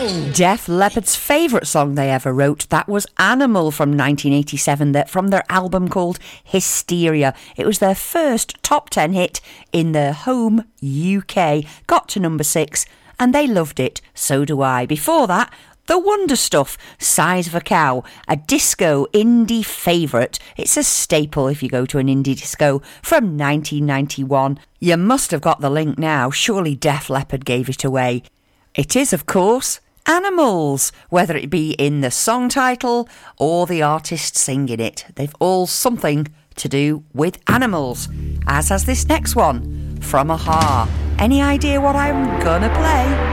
Def Leppard's favourite song they ever wrote, that was Animal from 1987, from their album called Hysteria. It was their first top 10 hit in their home UK, got to number 6, and they loved it, so do I. Before that, The Wonder Stuff, Size of a Cow, a disco indie favourite. It's a staple if you go to an indie disco from 1991. You must have got the link now, surely Def Leppard gave it away. It is, of course, Animals, whether it be in the song title or the artist singing it. They've all something to do with animals, as has this next one from a-ha. Any idea what I'm gonna play?